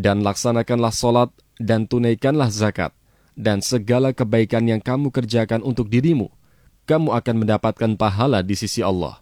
Dan laksanakanlah solat dan tunaikanlah zakat, dan segala kebaikan yang kamu kerjakan untuk dirimu, kamu akan mendapatkan pahala di sisi Allah.